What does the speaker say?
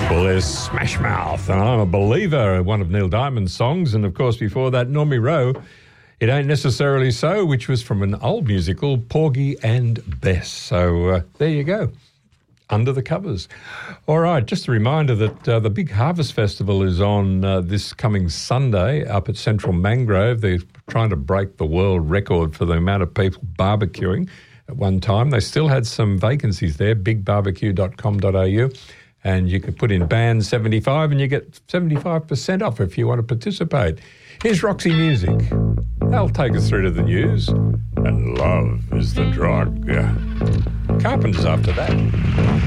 Well, there's Smash Mouth, and I'm a Believer, one of Neil Diamond's songs. And, of course, before that, Normie Rowe, It Ain't Necessarily So, which was from an old musical, Porgy and Bess. So there you go, under the covers. All right, just a reminder that the Big Harvest Festival is on this coming Sunday up at Central Mangrove. They're trying to break the world record for the amount of people barbecuing at one time. They still had some vacancies there, bigbarbecue.com.au. And you could put in band 75 and you get 75% off if you want to participate. Here's Roxy Music. They'll take us through to the news. And love is the drug. Carpenters after that.